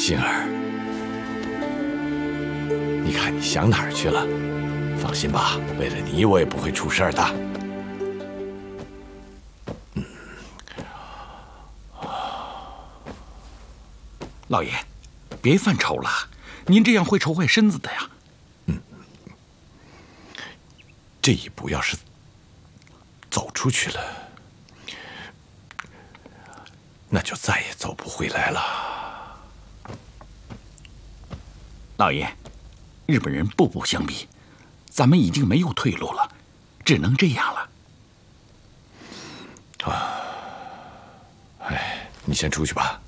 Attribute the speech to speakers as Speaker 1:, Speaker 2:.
Speaker 1: 杏儿，你看你想哪儿去了？放心吧，为了你，我也不会出事儿的。
Speaker 2: 老爷，别犯愁了，您这样会愁坏身子的呀。
Speaker 1: 这一步要是走出去了，那就再也走不回来了。
Speaker 2: 老爷，日本人步步相逼，咱们已经没有退路了，只能这样了。
Speaker 1: 哎，你先出去吧。